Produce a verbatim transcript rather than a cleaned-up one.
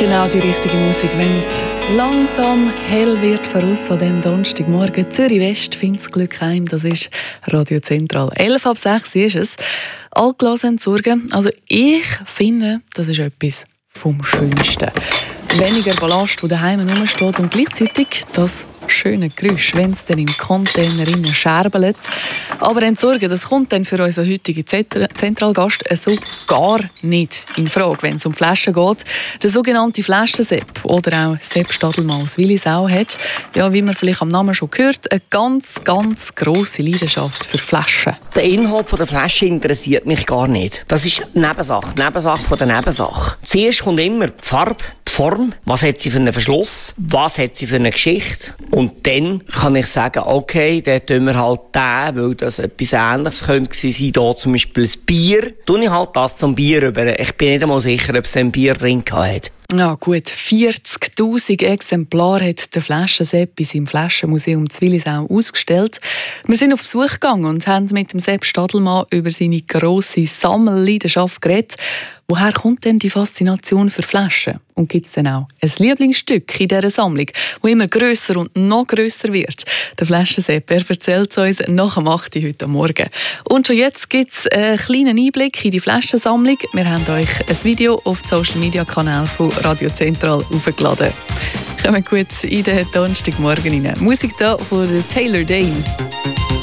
Genau die richtige Musik, wenn es langsam hell wird voraus an diesem Donnerstagmorgen. Zürich West findet das Glück heim, das ist Radio Zentral. elf ab sechs ist es. Altglas entsorgen. Also ich finde, das ist etwas vom Schönsten. Weniger Ballast, der daheim rumsteht und gleichzeitig das schöne Geräusch, wenn es dann im Container scherbelt. Aber entsorgen, das kommt dann für unseren heutigen Zentralgast so gar nicht in Frage, wenn es um Flaschen geht. Der sogenannte Flaschensepp oder auch Sepp Stadelmann aus Willisau hat, ja, wie man vielleicht am Namen schon gehört, eine ganz, ganz grosse Leidenschaft für Flaschen. Der Inhalt der Flasche interessiert mich gar nicht. Das ist Nebensache, Nebensache von der Nebensache. Zuerst kommt immer die Farbe, die Form, was hat sie für einen Verschluss, was hat sie für eine Geschichte. Und dann kann ich sagen, okay, dann tun wir halt den, weil das etwas Ähnliches könnte sein, hier zum Beispiel ein Bier. Tue ich halt das zum Bier über. Ich bin nicht einmal sicher, ob es ein Bier drin hat. Ja gut, vierzigtausend Exemplare hat der Flaschensepp in seinem Flaschenmuseum zu Willisau ausgestellt. Wir sind auf Besuch gegangen und haben mit dem Sepp Stadelmann über seine grosse Sammelleidenschaft geredet. Woher kommt denn die Faszination für Flaschen? Und gibt es denn auch ein Lieblingsstück in dieser Sammlung, das immer grösser und noch grösser wird? Der Flaschensepp, er erzählt es uns nach dem acht Uhr heute Morgen. Und schon jetzt gibt es einen kleinen Einblick in die Flaschensammlung. Wir haben euch ein Video auf den Social-Media-Kanal von Radio Zentral aufgeladen. Kommen gut in den Donnerstagmorgen rein. Musik da von Taylor Dayne.